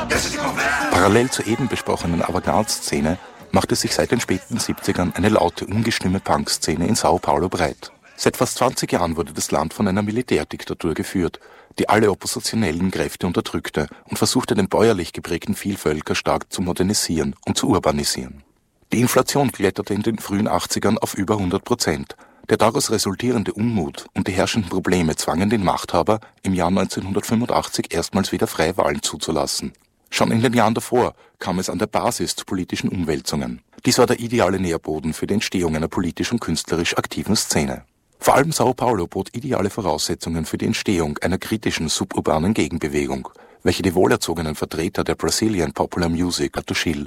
Parallel zur eben besprochenen Avantgarde-Szene machte sich seit den späten 70ern eine laute, ungestüme Punk-Szene in Sao Paulo breit. Seit fast 20 Jahren wurde das Land von einer Militärdiktatur geführt, die alle oppositionellen Kräfte unterdrückte und versuchte, den bäuerlich geprägten Vielvölkerstaat zu modernisieren und zu urbanisieren. Die Inflation kletterte in den frühen 80ern auf über 100%. Der daraus resultierende Unmut und die herrschenden Probleme zwangen den Machthaber, im Jahr 1985 erstmals wieder freie Wahlen zuzulassen. Schon in den Jahren davor kam es an der Basis zu politischen Umwälzungen. Dies war der ideale Nährboden für die Entstehung einer politisch und künstlerisch aktiven Szene. Vor allem Sao Paulo bot ideale Voraussetzungen für die Entstehung einer kritischen suburbanen Gegenbewegung, welche die wohlerzogenen Vertreter der Brazilian Popular Music, Gatochil,